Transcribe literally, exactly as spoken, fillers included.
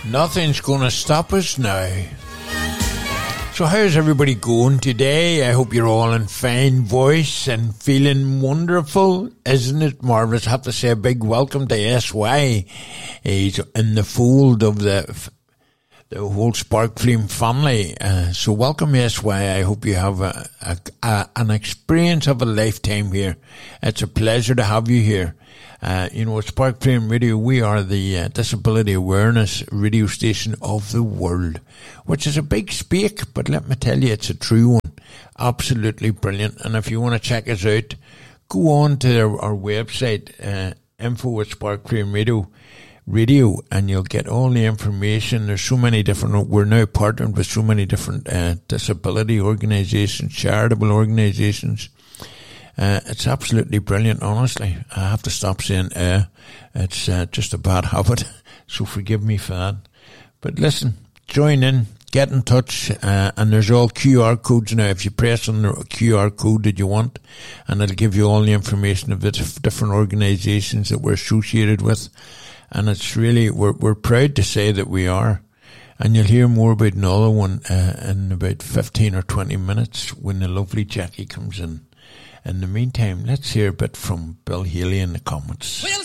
Nothing's going to stop us now. So how's everybody going today? I hope you're all in fine voice and feeling wonderful. Isn't it marvellous? I have to say a big welcome to S Y. He's in the fold of the the whole Spark Flame family. Uh, so welcome S Y. I hope you have a, a, a, an experience of a lifetime here. It's a pleasure to have you here. Uh, you know, Spark Flame Radio, we are the uh, disability awareness radio station of the world, which is a big speak, but let me tell you, it's a true one. Absolutely brilliant. And if you want to check us out, go on to our, our website, uh, info at Spark Flame Radio, radio, and you'll get all the information. There's so many different, we're now partnered with so many different uh, disability organisations, charitable organisations. Uh, it's absolutely brilliant, honestly. I have to stop saying uh, it's uh, just a bad habit, so forgive me for that. But listen, join in, get in touch, uh, and there's all Q R codes now. If you press on the Q R code that you want, and it'll give you all the information of the different organisations that we're associated with. And it's really, we're, we're proud to say that we are. And you'll hear more about another one uh, in about fifteen or twenty minutes when the lovely Jackie comes in. In the meantime, let's hear a bit from Bill Haley in the comments. Well,